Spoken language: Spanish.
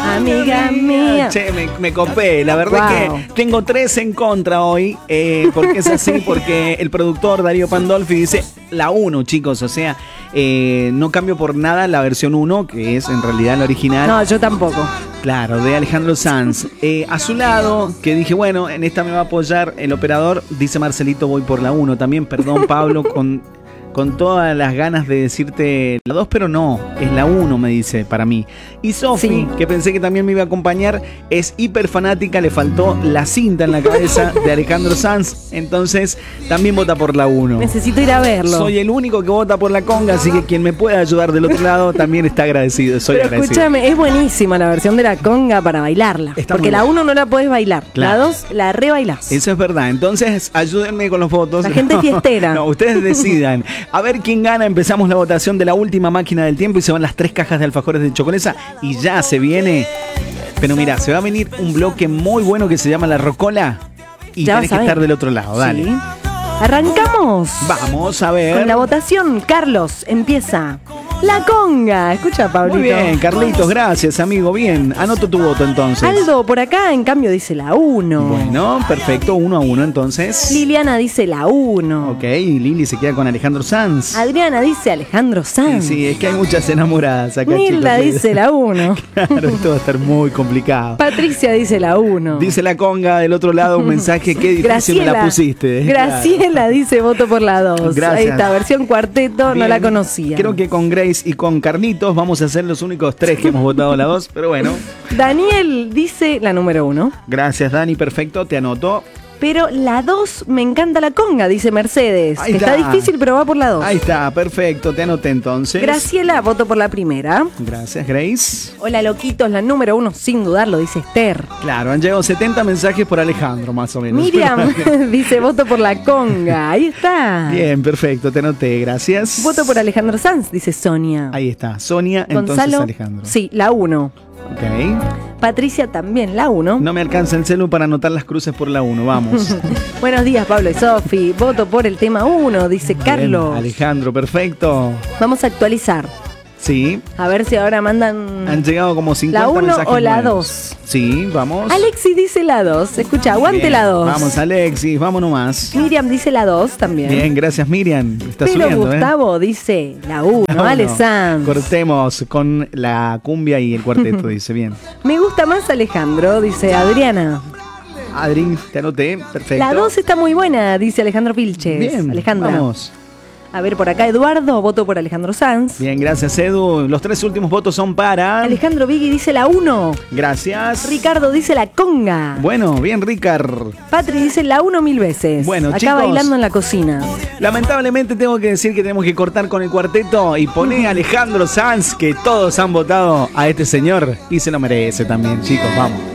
amiga mía. Che, me copé. La verdad es que tengo 3 en contra hoy. Porque es así, porque el productor Darío Pandolfi dice la 1, chicos. O sea, no cambio por nada la versión 1, que es en realidad la original. No, yo tampoco. Claro, de Alejandro Sanz. A su lado, que dije, bueno, en esta me va a apoyar el operador, dice Marcelito, voy por la 1 también. Perdón, Pablo, con todas las ganas de decirte la 2, pero no, es la 1, me dice, para mí. Y Sofi, sí, que pensé que también me iba a acompañar, es hiper fanática, le faltó la cinta en la cabeza de Alejandro Sanz, entonces también vota por la 1. Necesito ir a verlo. Soy el único que vota por la conga, así que quien me pueda ayudar del otro lado también está agradecido. Pero escúchame, es buenísima la versión de la conga para bailarla. Está porque la 1 no la podés bailar, claro. La 2 la rebailás. Eso es verdad, entonces ayúdenme con los votos. La gente fiestera. No, ustedes decidan. A ver quién gana. Empezamos la votación de la última máquina del tiempo y se van las 3 cajas de alfajores de chocolate y ya se viene. Pero mira, se va a venir un bloque muy bueno que se llama La Rocola y ya tenés que estar del otro lado. Dale. Sí. Arrancamos. Vamos a ver. Con la votación, Carlos, empieza. La conga. Escucha, Pablito. Muy bien, Carlitos, gracias, amigo. Bien, anoto tu voto entonces. Aldo, por acá, en cambio, dice la 1. Bueno, perfecto, 1-1 entonces. Liliana dice la 1. Ok, Lili se queda con Alejandro Sanz. Adriana dice Alejandro Sanz. Sí, es que hay muchas enamoradas acá. Nilda dice la 1. Claro, esto va a estar muy complicado. Patricia dice la 1. Dice la conga del otro lado un mensaje, qué difícil Graciela, me la pusiste. Graciela dice voto por la 2. Gracias. Ahí está, versión cuarteto, bien, no la conocía. Creo que con Grace y con Carlitos vamos a ser los únicos 3 que hemos votado la 2, pero bueno. Daniel dice la número 1. Gracias, Dani, perfecto, te anoto. Pero la 2, me encanta la conga, dice Mercedes. Ahí está difícil, pero va por la 2. Ahí está, perfecto, te anoté entonces. Graciela, voto por la primera. Gracias, Grace. Hola, loquitos, la número 1, sin dudarlo, dice Esther. Claro, han llegado 70 mensajes por Alejandro, más o menos. Miriam dice voto por la conga, ahí está. Bien, perfecto, te anoté, gracias. Voto por Alejandro Sanz, dice Sonia. Ahí está, Sonia, Gonzalo, entonces Alejandro. Sí, la 1. Ok. Patricia también, la 1. No me alcanza el celu para anotar las cruces por la 1, vamos. Buenos días, Pablo y Sofi. Voto por el tema 1, dice bien, Carlos. Alejandro, perfecto. Vamos a actualizar. Sí. A ver si ahora mandan. Han llegado como 50 la 1 mensajes o la nuevos. 2. Sí, vamos. Alexis dice la 2. Escucha, aguante bien, la 2. Vamos, Alexis, vamos nomás. Miriam dice la 2 también. Bien, gracias, Miriam. Está pero subiendo, Gustavo dice la 1. Ale Sanz. Cortemos con la cumbia y el cuarteto, dice bien. Me gusta más Alejandro, dice Adriana. Adri, te anoté, perfecto. La 2 está muy buena, dice Alejandro Vilches. Bien, Alejandra. Vamos. A ver, por acá Eduardo, voto por Alejandro Sanz. Bien, gracias, Edu. Los 3 últimos votos son para... Alejandro Vigui dice la 1. Gracias. Ricardo dice la conga. Bueno, bien, Ricard. Patri dice la 1 1000 veces. Bueno, acá chicos, bailando en la cocina. Lamentablemente tengo que decir que tenemos que cortar con el cuarteto y poner a Alejandro Sanz, que todos han votado a este señor y se lo merece también, chicos, vamos.